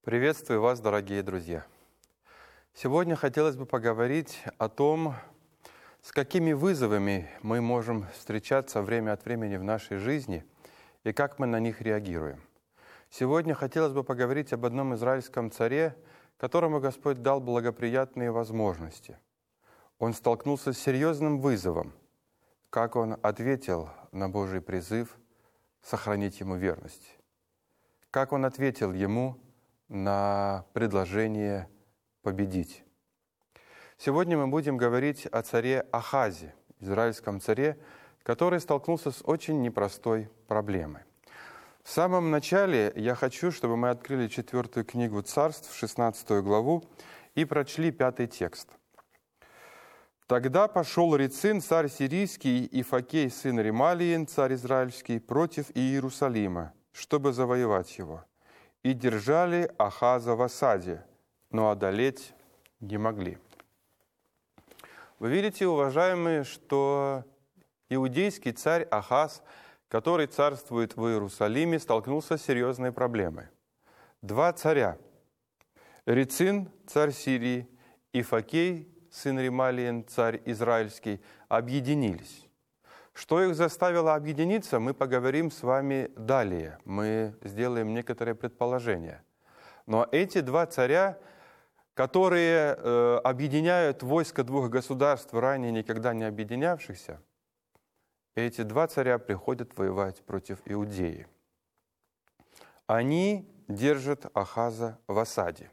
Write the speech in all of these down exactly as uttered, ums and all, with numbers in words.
Приветствую вас, дорогие друзья! Сегодня хотелось бы поговорить о том, с какими вызовами мы можем встречаться время от времени в нашей жизни и как мы на них реагируем. Сегодня хотелось бы поговорить об одном израильском царе, которому Господь дал благоприятные возможности. Он столкнулся с серьезным вызовом, как он ответил на Божий призыв сохранить ему верность, как он ответил ему на предложение победить. Сегодня мы будем говорить о царе Ахазе, израильском царе, который столкнулся с очень непростой проблемой. В самом начале я хочу, чтобы мы открыли четвертую книгу Царств, шестнадцатую главу, и прочли пятый текст. «Тогда пошел Рецин, царь сирийский, и Факей, сын Ремалиин, царь израильский, против Иерусалима, чтобы завоевать его. И держали Ахаза в осаде, но одолеть не могли». Вы видите, уважаемые, что иудейский царь Ахаз, который царствует в Иерусалиме, столкнулся с серьезной проблемой. Два царя, Рецин, царь Сирии, и Факей, сын Ремалиин, царь израильский, объединились. Что их заставило объединиться, мы поговорим с вами далее. Мы сделаем некоторые предположения. Но эти два царя, которые э, объединяют войско двух государств, ранее никогда не объединявшихся, эти два царя приходят воевать против Иудеи. Они держат Ахаза в осаде.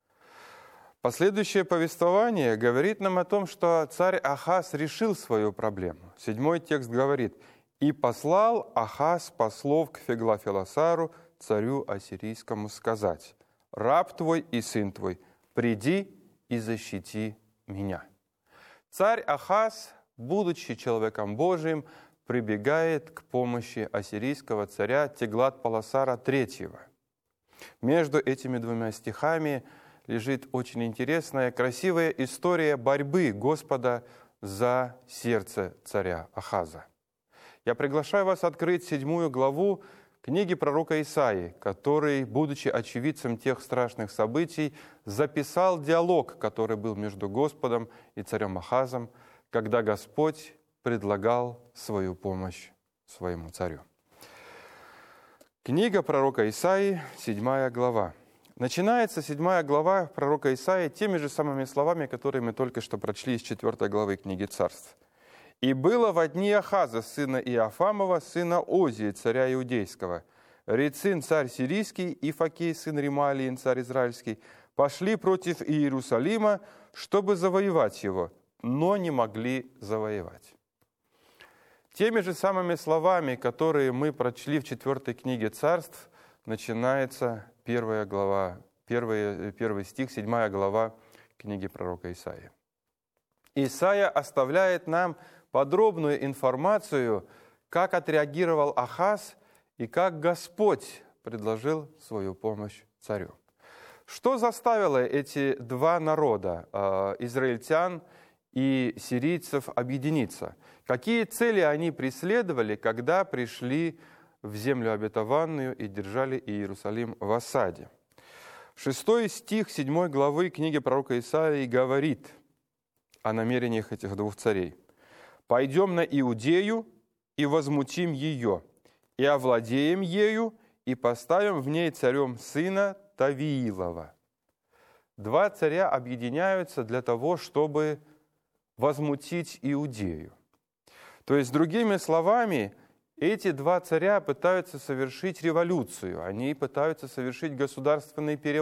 Последующее повествование говорит нам о том, что царь Ахаз решил свою проблему. Седьмой текст говорит: «И послал Ахаз послов к Феглофилосару, царю ассирийскому, сказать: раб твой и сын твой, приди и защити меня». Царь Ахаз, будучи человеком Божиим, прибегает к помощи ассирийского царя Теглат-Пилесара третьего. Между этими двумя стихами лежит очень интересная, красивая история борьбы Господа за сердце царя Ахаза. Я приглашаю вас открыть седьмую главу книги пророка Исаии, который, будучи очевидцем тех страшных событий, записал диалог, который был между Господом и царем Ахазом, когда Господь предлагал свою помощь своему царю. Книга пророка Исаии, седьмая глава. Начинается седьмая глава пророка Исаии теми же самыми словами, которые мы только что прочли из четвёртой главы книги Царств. «И было во дни Ахаза, сына Иофамова, сына Озии, царя Иудейского, Рецин, царь сирийский, и Факей, сын Ремалиин, царь израильский, пошли против Иерусалима, чтобы завоевать его, но не могли завоевать». Теми же самыми словами, которые мы прочли в четвёртой книге Царств, начинается первая глава, первый, первый стих, седьмая глава книги пророка Исаии. Исаия оставляет нам подробную информацию, как отреагировал Ахаз и как Господь предложил свою помощь царю. Что заставило эти два народа, израильтян и сирийцев, объединиться? Какие цели они преследовали, когда пришли в землю обетованную и держали Иерусалим в осаде? Шестой стих седьмой главы книги пророка Исаии говорит о намерениях этих двух царей. «Пойдем на Иудею и возмутим ее, и овладеем ею, и поставим в ней царем сына Тавиилова». Два царя объединяются для того, чтобы возмутить Иудею. То есть, другими словами, эти два царя пытаются совершить революцию, они пытаются совершить государственный переворот.